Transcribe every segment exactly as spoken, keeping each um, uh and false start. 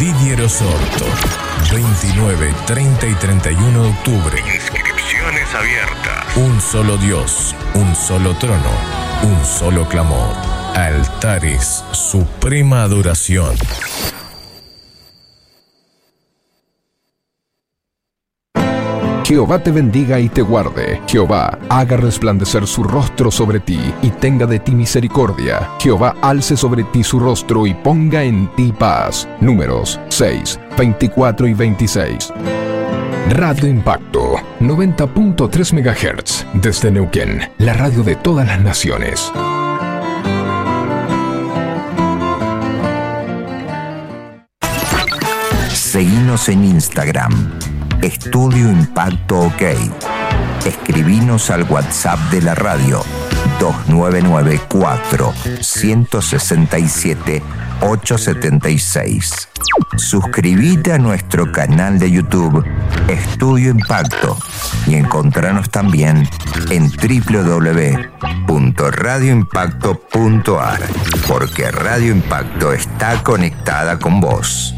Didier Osorto. veintinueve, treinta y treinta y uno de octubre. Inscripciones abiertas. Un solo Dios, un solo trono, un solo clamor. Altares, suprema adoración. Jehová te bendiga y te guarde. Jehová haga resplandecer su rostro sobre ti y tenga de ti misericordia. Jehová alce sobre ti su rostro y ponga en ti paz. Números seis, veinticuatro y veintiséis. Radio Impacto, noventa punto tres megahertz. Desde Neuquén, la radio de todas las naciones. Seguinos en Instagram. Estudio Impacto OK. Escribinos al WhatsApp de la radio dos nueve nueve cuatro, uno seis siete, ocho siete seis. Suscríbete a nuestro canal de YouTube Estudio Impacto y encontranos también en doble u doble u doble u punto radio impacto punto a r, porque Radio Impacto está conectada con vos.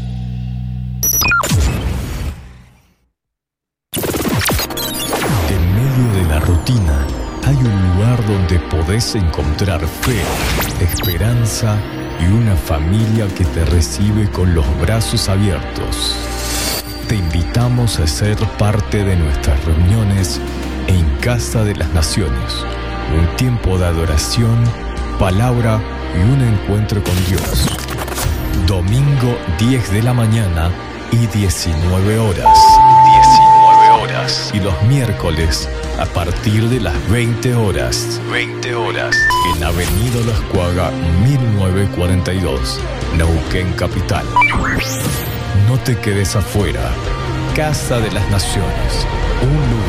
La rutina, hay un lugar donde podés encontrar fe, esperanza y una familia que te recibe con los brazos abiertos. Te invitamos a ser parte de nuestras reuniones en Casa de las Naciones, un tiempo de adoración, palabra y un encuentro con Dios. Domingo diez de la mañana y diecinueve horas. diecinueve horas. Y los miércoles a partir de las veinte horas. veinte horas. En Avenida Las Cuagas mil novecientos cuarenta y dos, Neuquén Capital. No te quedes afuera. Casa de las Naciones. Un lugar